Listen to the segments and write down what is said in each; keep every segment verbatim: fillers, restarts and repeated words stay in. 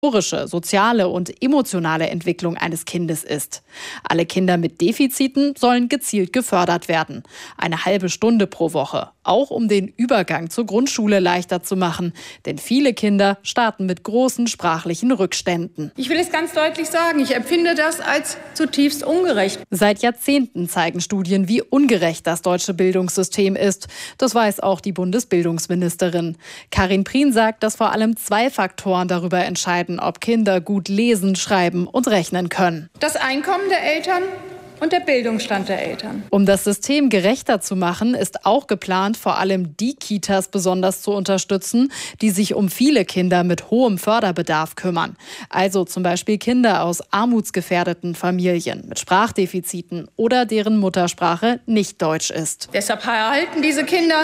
motorische, soziale und emotionale Entwicklung eines Kindes ist. Alle Kinder mit Defiziten sollen gezielt gefördert werden. Eine halbe Stunde pro Woche, auch um den Übergang zur Grundschule leichter zu machen. Denn viele Kinder starten mit großen sprachlichen Rückständen. Ich will es ganz deutlich sagen, ich empfinde das als zutiefst ungerecht. Seit Jahrzehnten zeigen Studien, wie ungerecht das deutsche Bildungssystem ist. Das weiß auch die Bundesbildungsministerin. Karin Prien sagt, dass vor allem zwei Faktoren darüber entscheiden, ob Kinder gut lesen, schreiben und rechnen können. Das Einkommen der Eltern und der Bildungsstand der Eltern. Um das System gerechter zu machen, ist auch geplant, vor allem die Kitas besonders zu unterstützen, die sich um viele Kinder mit hohem Förderbedarf kümmern. Also zum Beispiel Kinder aus armutsgefährdeten Familien mit Sprachdefiziten oder deren Muttersprache nicht Deutsch ist. Deshalb erhalten diese Kinder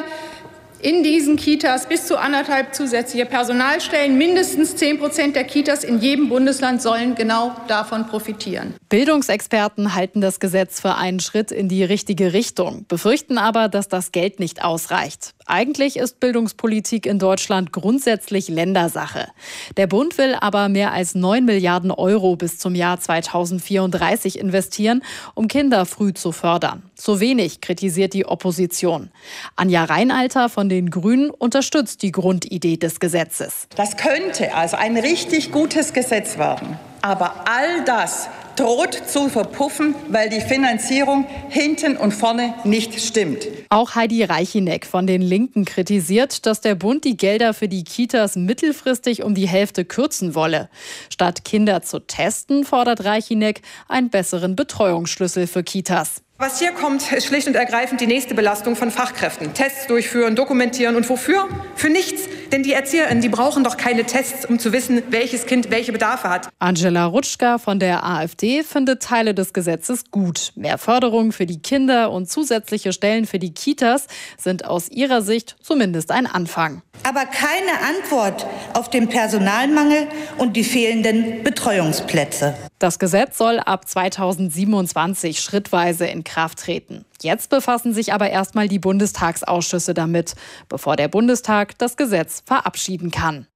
in diesen Kitas bis zu anderthalb zusätzliche Personalstellen. Mindestens zehn Prozent der Kitas in jedem Bundesland sollen genau davon profitieren. Bildungsexperten halten das Gesetz für einen Schritt in die richtige Richtung, befürchten aber, dass das Geld nicht ausreicht. Eigentlich ist Bildungspolitik in Deutschland grundsätzlich Ländersache. Der Bund will aber mehr als neun Milliarden Euro bis zum Jahr zweitausendvierunddreißig investieren, um Kinder früh zu fördern. Zu wenig, kritisiert die Opposition. Anja Reinalter von den Grünen unterstützt die Grundidee des Gesetzes. Das könnte also ein richtig gutes Gesetz werden. Aber all das droht zu verpuffen, weil die Finanzierung hinten und vorne nicht stimmt. Auch Heidi Reichineck von den Linken kritisiert, dass der Bund die Gelder für die Kitas mittelfristig um die Hälfte kürzen wolle. Statt Kinder zu testen, fordert Reichineck einen besseren Betreuungsschlüssel für Kitas. Was hier kommt, ist schlicht und ergreifend die nächste Belastung von Fachkräften. Tests durchführen, dokumentieren und wofür? Für nichts. Denn die ErzieherInnen, die brauchen doch keine Tests, um zu wissen, welches Kind welche Bedarfe hat. Angela Rutschka von der AfD findet Teile des Gesetzes gut. Mehr Förderung für die Kinder und zusätzliche Stellen für die Kitas sind aus ihrer Sicht zumindest ein Anfang. Aber keine Antwort auf den Personalmangel und die fehlenden Betreuungsplätze. Das Gesetz soll ab zweitausendsiebenundzwanzig schrittweise in Kraft treten. Jetzt befassen sich aber erstmal die Bundestagsausschüsse damit, bevor der Bundestag das Gesetz verabschieden kann.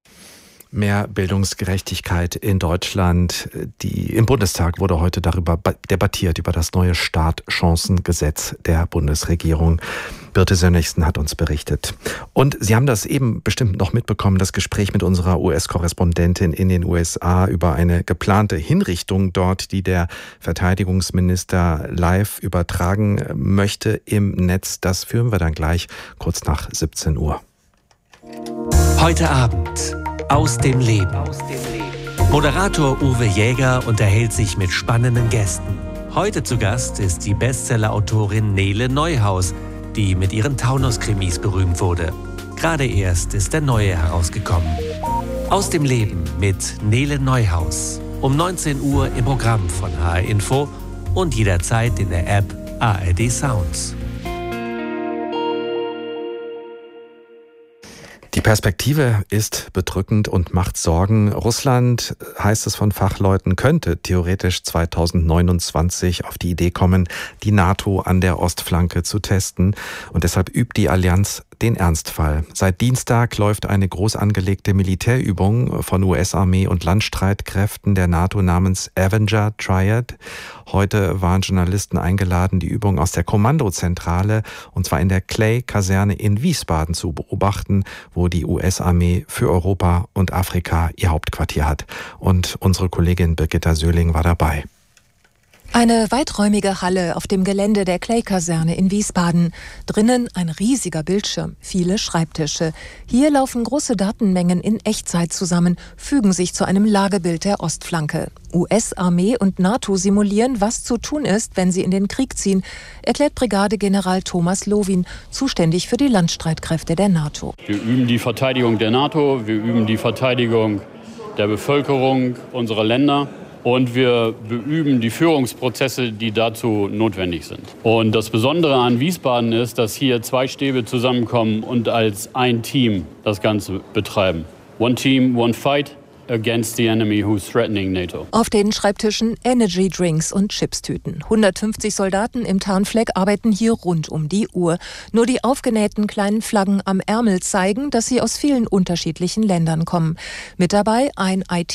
Mehr Bildungsgerechtigkeit in Deutschland. Die, im Bundestag wurde heute darüber debattiert, über das neue Startchancengesetz der Bundesregierung. Birte Sönnigsen hat uns berichtet. Und Sie haben das eben bestimmt noch mitbekommen, das Gespräch mit unserer U S-Korrespondentin in den U S A über eine geplante Hinrichtung dort, die der Verteidigungsminister live übertragen möchte im Netz. Das führen wir dann gleich kurz nach siebzehn Uhr. Heute Abend aus dem Leben. Moderator Uwe Jäger unterhält sich mit spannenden Gästen. Heute zu Gast ist die Bestsellerautorin Nele Neuhaus, die mit ihren Taunus-Krimis berühmt wurde. Gerade erst ist der neue herausgekommen. Aus dem Leben mit Nele Neuhaus. Um neunzehn Uhr im Programm von H R Info und jederzeit in der App A R D Sounds. Die Perspektive ist bedrückend und macht Sorgen. Russland, heißt es von Fachleuten, könnte theoretisch zweitausendneunundzwanzig auf die Idee kommen, die NATO an der Ostflanke zu testen. Und deshalb übt die Allianz den Ernstfall. Seit Dienstag läuft eine groß angelegte Militärübung von U S-Armee und Landstreitkräften der NATO namens Avenger Triad. Heute waren Journalisten eingeladen, die Übung aus der Kommandozentrale, und zwar in der Clay-Kaserne in Wiesbaden, zu beobachten, wo die U S-Armee für Europa und Afrika ihr Hauptquartier hat. Und unsere Kollegin Birgitta Söhling war dabei. Eine weiträumige Halle auf dem Gelände der Clay-Kaserne in Wiesbaden. Drinnen ein riesiger Bildschirm, viele Schreibtische. Hier laufen große Datenmengen in Echtzeit zusammen, fügen sich zu einem Lagebild der Ostflanke. U S-Armee und NATO simulieren, was zu tun ist, wenn sie in den Krieg ziehen, erklärt Brigadegeneral Thomas Lowin, zuständig für die Landstreitkräfte der NATO. Wir üben die Verteidigung der NATO, wir üben die Verteidigung der Bevölkerung unserer Länder. Und wir beüben die Führungsprozesse, die dazu notwendig sind. Und das Besondere an Wiesbaden ist, dass hier zwei Stäbe zusammenkommen und als ein Team das Ganze betreiben. One team, one fight against the enemy who's threatening NATO. Auf den Schreibtischen Energy Drinks und Chipstüten. hundertfünfzig Soldaten im Tarnfleck arbeiten hier rund um die Uhr. Nur die aufgenähten kleinen Flaggen am Ärmel zeigen, dass sie aus vielen unterschiedlichen Ländern kommen. Mit dabei ein I